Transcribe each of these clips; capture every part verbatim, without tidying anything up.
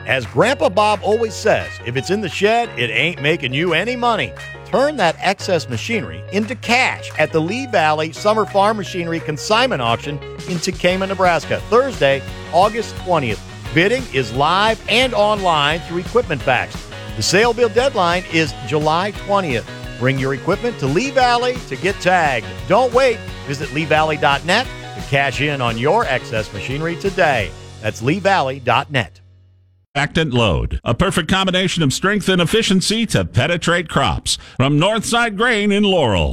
As Grandpa Bob always says, if it's in the shed, it ain't making you any money. Turn that excess machinery into cash at the Lee Valley Summer Farm Machinery Consignment Auction in Tekamah, Nebraska, Thursday, August twentieth. Bidding is live and online through Equipment Facts. The sale bid deadline is July twentieth. Bring your equipment to Lee Valley to get tagged. Don't wait. Visit lee valley dot net to cash in on your excess machinery today. That's lee valley dot net. Actant Load, a perfect combination of strength and efficiency to penetrate crops. From Northside Grain in Laurel.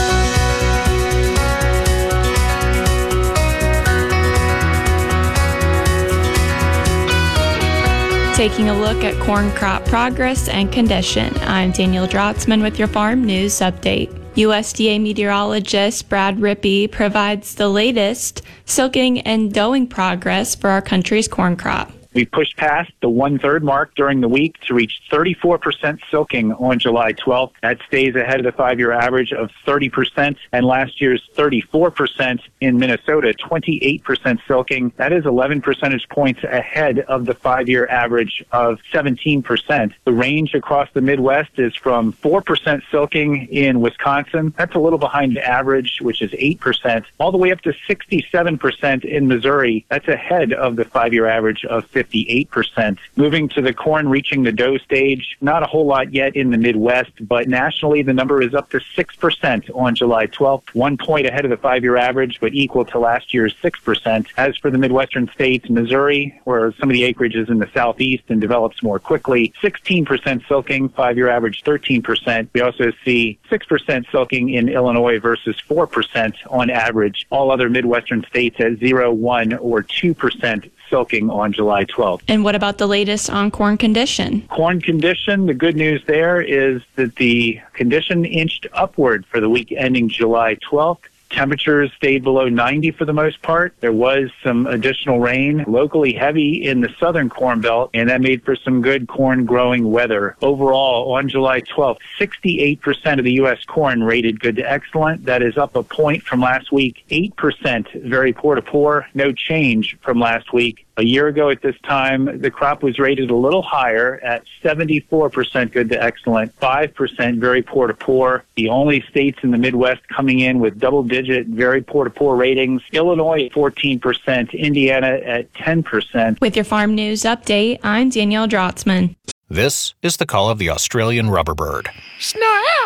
Taking a look at corn crop progress and condition. I'm Danielle Drotzman with your Farm News Update. U S D A meteorologist Brad Rippey provides the latest silking and doughing progress for our country's corn crop. We pushed past the one-third mark during the week to reach thirty-four percent silking on July twelfth. That stays ahead of the five-year average of thirty percent and last year's thirty-four percent in Minnesota, twenty-eight percent silking. That is eleven percentage points ahead of the five-year average of seventeen percent. The range across the Midwest is from four percent silking in Wisconsin. That's a little behind the average, which is eight percent, all the way up to sixty-seven percent in Missouri. That's ahead of the five-year average of fifty-eight percent. Moving to the corn reaching the dough stage, not a whole lot yet in the Midwest, but nationally the number is up to six percent on July twelfth, one point ahead of the five-year average, but equal to last year's six percent. As for the Midwestern states, Missouri, where some of the acreage is in the southeast and develops more quickly, sixteen percent silking, five-year average thirteen percent. We also see six percent silking in Illinois versus four percent on average. All other Midwestern states at zero, one, or two percent silking on July twelfth. And what about the latest on corn condition? Corn condition, the good news there is that the condition inched upward for the week ending July twelfth. Temperatures stayed below ninety for the most part. There was some additional rain, locally heavy in the southern corn belt, and that made for some good corn growing weather. Overall, on July twelfth, sixty-eight percent of the U S corn rated good to excellent. That is up a point from last week. eight percent very poor to poor. No change from last week. A year ago at this time, the crop was rated a little higher at seventy-four percent good to excellent, five percent very poor to poor. The only states in the Midwest coming in with double-digit very poor to poor ratings, Illinois at fourteen percent, Indiana at ten percent. With your Farm News Update, I'm Danielle Drotzman. This is the call of the Australian rubberbird. Snap!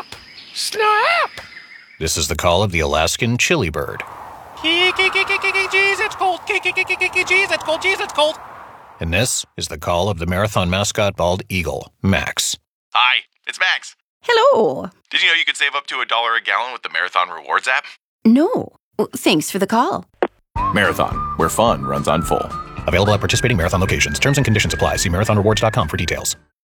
Snap! This is the call of the Alaskan chili bird. Jeez, it's cold. Jeez, it's cold. Jeez, it's cold. And this is the call of the marathon mascot bald eagle, Max. Hi, it's Max. Hello. Did you know you could save up to a dollar a gallon with the Marathon Rewards app? No. Well, thanks for the call. Marathon, where fun runs on full. Available at participating Marathon locations. Terms and conditions apply. See marathon rewards dot com for details.